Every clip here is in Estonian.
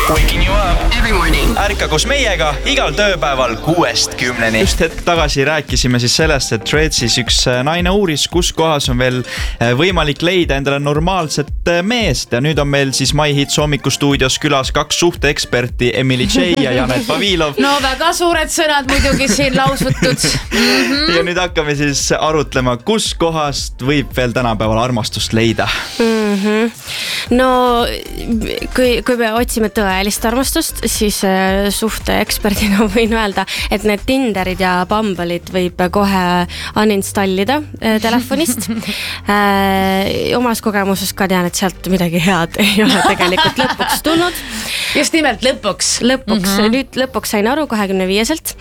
Waking you up every morning. Ärka koos meiega igal tööpäeval 6-10. Just hetk tagasi rääkisime siis sellest, et Threadsis üks naine uuris, kus kohas on veel võimalik leida endale normaalset meest. Ja nüüd on meil siis My Hits hommikustuudios külas 2 suhteeksperti, Emily J ja Janet Vavilov. No väga suured sõnad muidugi siin lausvutud. Ja nüüd hakkame siis arutlema, kus kohast võib veel tänapäeval armastust leida. No, kui me otsime tõelist armastust, siis suhteeksperdina võin öelda, et need Tinderid ja Bumble'id võib kohe uninstallida telefonist. Omas kogemuses ka tean, et sealt midagi head ei ole tegelikult lõpuks tulnud. Just nimelt lõpuks. Nüüd lõpuks sain aru 25-selt.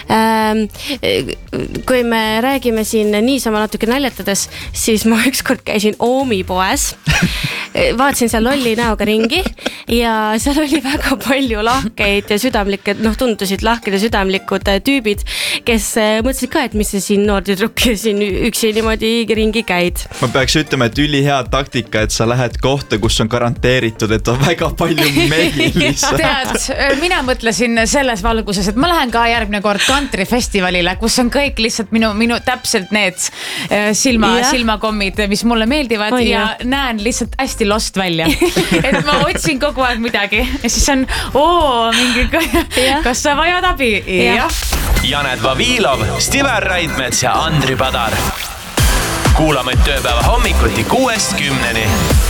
Kui me räägime siin niisama natuke naljatades, siis ma ükskord käisin Oomi poes. Vaatasin seal lolli näoga ringi ja seal oli väga palju lahkeid ja südamlikke, tundusid lahked ja südamlikud tüübid, kes mõtlesid ka, et mis see siin noor tüdruk siin üksi niimoodi ringi käid. Ma peaks ütlema, et ülihea taktika, et sa lähed kohta, kus on garanteeritud, et on väga palju mehi lihtsalt. Tead, mina mõtlesin selles valguses, et ma lähen ka järgmine kord kantrifestivalile, kus on kõik lihtsalt minu täpselt need silmakommid, mis mulle meeldivad ja näen lihtsalt hästi lost välja. Et ma otsin kogu aeg midagi ja siis on, mingi, kas sa vajad abi? Ja. Janet Vavilov, Stiver Raidmets ja Andri Padar. Kuulame tööpäeva hommikuti 6-10.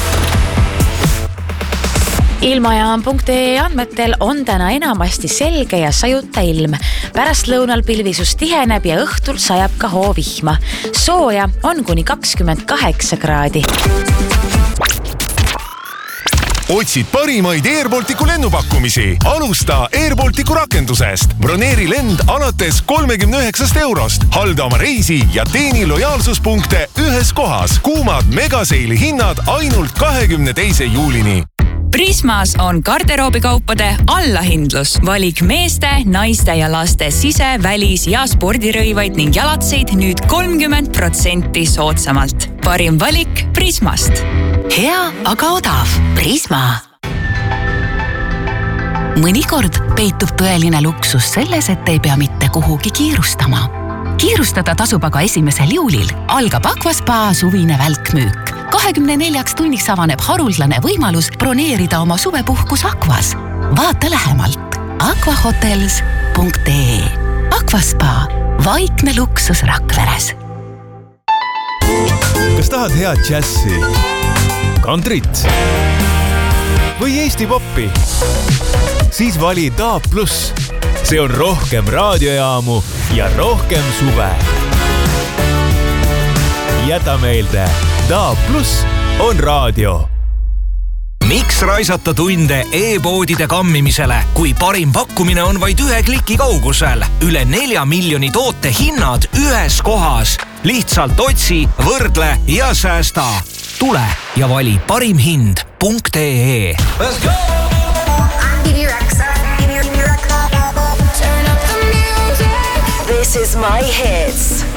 Ilmajaan.ee andmetel on täna enamasti selge ja sajuta ilm. Pärast lõunal pilvisus tiheneb ja õhtul sajab ka hoovihma. Sooja on kuni 28 kraadi. Otsid parimaid Airbalticu lennupakkumisi. Alusta Airbalticu rakendusest. Broneeri lend alates 39 €. Halda oma reisi ja teeni lojaalsuspunkte ühes kohas. Kuumad megaseili hinnad ainult 22. juulini. Prismas on garderoobikaupade allahindlus. Valik meeste, naiste ja laste sise-, välis- ja spordirõivaid ning jalatseid nüüd 30% soodsamalt. Parim valik Prismast. Hea, aga odav. Prisma. Mõnikord peitub tõeline luksus selles, et ei pea mitte kuhugi kiirustama. Kiirustada tasub aga 1. juulil. Algab Aquaspa suvine välkmüük. 24 tunniks avaneb haruldane võimalus broneerida oma suvepuhkus Aquas. Vaata lähemalt aquahotels.ee. Aquaspa. Vaikne luksus Rakveres. Kas tahad head džässi, kantrit või Eesti poppi? Siis vali DAB+. See on rohkem raadiojaamu ja rohkem suve. Jäta meelde, DAB+ on raadio. Miks raisata tunde e-poodide kammimisele, kui parim pakkumine on vaid 1 kliki kaugusel? Üle 4 miljoni toote hinnad ühes kohas. Lihtsalt otsi, võrdle ja säästa. Tule ja vali parimhind.ee. Let's go! This is My Hits.